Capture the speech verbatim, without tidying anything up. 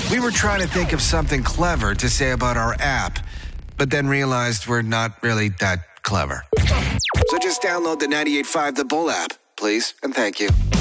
We were trying to think of something clever to say about our app, but then realized we're not really that clever. So just download the ninety-eight point five The Bull app, please, and thank you.